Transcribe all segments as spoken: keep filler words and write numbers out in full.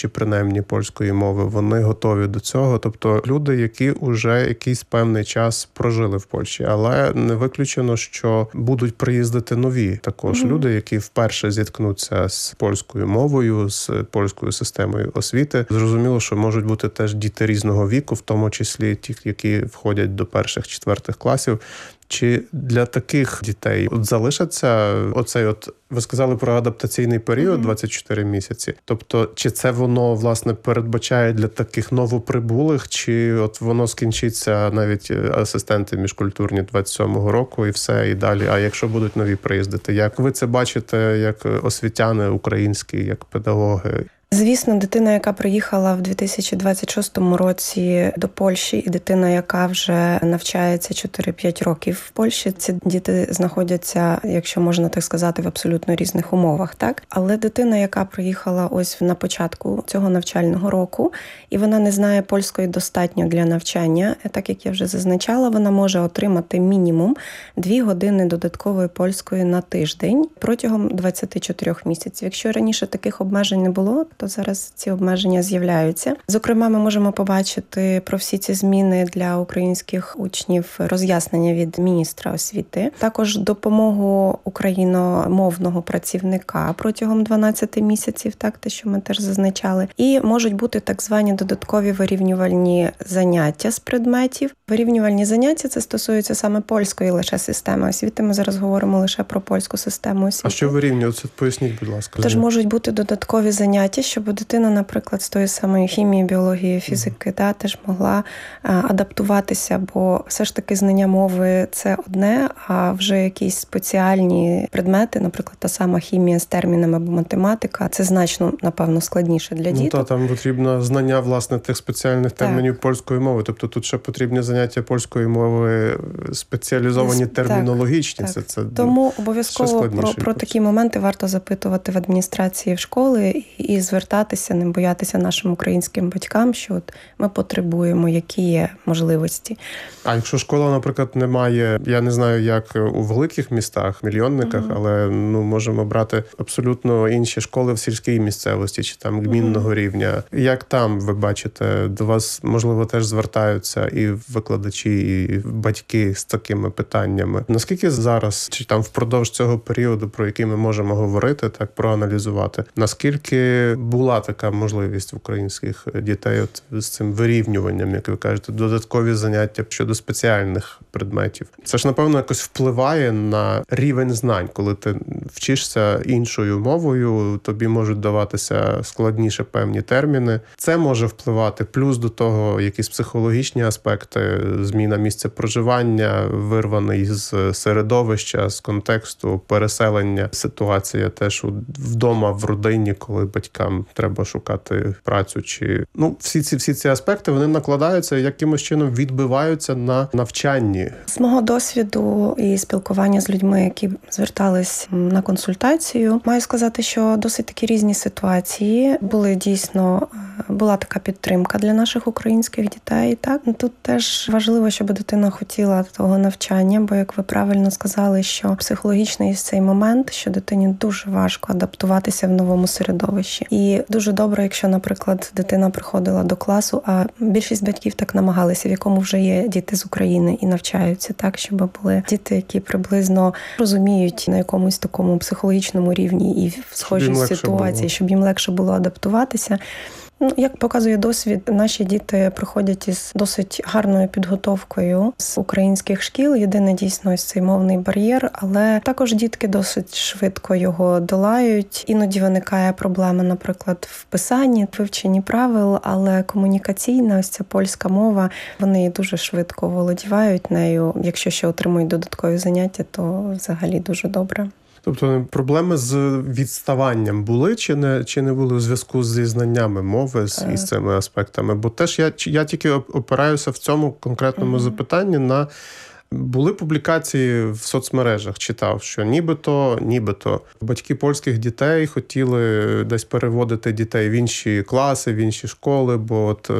носії принаймні польської мови, вони готові до цього. Тобто люди, які вже якийсь певний час прожили в Польщі, але не виключено, що будуть приїздити нові також mm-hmm. люди, які вперше зіткнуться з польською мовою, з польською системою освіти. Зрозуміло, що можуть бути теж діти різного віку, в тому числі ті, які входять до перших, четвертих класів. Чи для таких дітей от залишаться оцей от, ви сказали про адаптаційний період mm-hmm. двадцять чотири місяці. Тобто, чи це воно, власне, передбачає для таких новоприбулих, чи от воно скінчиться навіть асистенти міжкультурні двадцять сьомого року і все, і далі. А якщо будуть нові приїздити? Як ви це бачите, як освітяни українські, як педагоги? Звісно, дитина, яка приїхала в дві тисячі двадцять шостому році до Польщі, і дитина, яка вже навчається чотири-п'ять років в Польщі, ці діти знаходяться, якщо можна так сказати, в абсолютно різних умовах, так? Але дитина, яка приїхала ось на початку цього навчального року, і вона не знає польської достатньо для навчання, так як я вже зазначала, вона може отримати мінімум дві години додаткової польської на тиждень протягом двадцяти чотирьох місяців. Якщо раніше таких обмежень не було, то зараз ці обмеження з'являються. Зокрема, ми можемо побачити про всі ці зміни для українських учнів роз'яснення від міністра освіти. Також допомогу україномовного працівника протягом дванадцяти місяців, так, те, що ми теж зазначали. І можуть бути так звані додаткові вирівнювальні заняття з предметів. Вирівнювальні заняття – це стосується саме польської лише системи освіти. Ми зараз говоримо лише про польську систему освіти. А що вирівнюється? Поясніть, будь ласка. Тож можуть бути додаткові заняття, щоб дитина, наприклад, з тої самої хімії, біології, фізики, mm. да, теж могла а, адаптуватися, бо все ж таки знання мови – це одне, а вже якісь спеціальні предмети, наприклад, та сама хімія з термінами або математика, це значно, напевно, складніше для дітей. Ну, та, там потрібно знання, власне, тих спеціальних термінів так. польської мови. Тобто тут ще потрібні заняття польської мови спеціалізовані так, термінологічні. Так. Це, це Тому обов'язково про, про такі моменти варто запитувати в адміністрації в школи і звертатися, не боятися нашим українським батькам, що от ми потребуємо, які є можливості. А якщо школа, наприклад, не має, я не знаю, як у великих містах, мільйонниках, mm-hmm. але ну можемо брати абсолютно інші школи в сільській місцевості чи там гмінного mm-hmm. рівня. Як там, ви бачите, до вас, можливо, теж звертаються і викладачі, і батьки з такими питаннями? Наскільки зараз, чи там впродовж цього періоду, про який ми можемо говорити, так проаналізувати, наскільки була така можливість в українських дітей от з цим вирівнюванням, як ви кажете, додаткові заняття щодо спеціальних предметів? Це ж, напевно, якось впливає на рівень знань. Коли ти вчишся іншою мовою, тобі можуть даватися складніше певні терміни. Це може впливати. Плюс до того якісь психологічні аспекти, зміна місця проживання, вирваний з середовища, з контексту, переселення. Ситуація теж вдома, в родині, коли батькам треба шукати працю. Чи ну всі ці всі ці аспекти, вони накладаються і якимось чином відбиваються на навчанні. З мого досвіду і спілкування з людьми, які звертались на консультацію, маю сказати, що досить такі різні ситуації були дійсно. Була така підтримка для наших українських дітей. Так, тут теж важливо, щоб дитина хотіла того навчання, бо, як ви правильно сказали, що психологічний цей момент, що дитині дуже важко адаптуватися в новому середовищі. І дуже добре, якщо, наприклад, дитина приходила до класу, а більшість батьків так намагалися, в якому вже є діти з України і навчаються, так, щоб були діти, які приблизно розуміють на якомусь такому психологічному рівні і в схожій ситуації, щоб їм легше було адаптуватися. Ну, як показує досвід, наші діти приходять із досить гарною підготовкою з українських шкіл. Єдине, дійсно, ось цей мовний бар'єр, але також дітки досить швидко його долають. Іноді виникає проблема, наприклад, в писанні, в вивченні правил, але комунікаційна, ось ця польська мова, вони дуже швидко володівають нею. Якщо ще отримують додаткові заняття, то взагалі дуже добре. Тобто проблеми з відставанням були чи не, чи не були у зв'язку зі знаннями мови, з, із цими аспектами? Бо теж я, я тільки опираюся в цьому конкретному mm-hmm. запитанні на... Були публікації в соцмережах, читав, що нібито, нібито батьки польських дітей хотіли десь переводити дітей в інші класи, в інші школи, бо от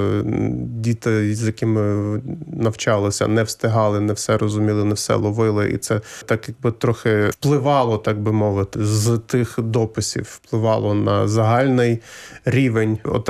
діти, з якими навчалися, не встигали, не все розуміли, не все ловили. І це так якби трохи впливало, так би мовити, з тих дописів, впливало на загальний рівень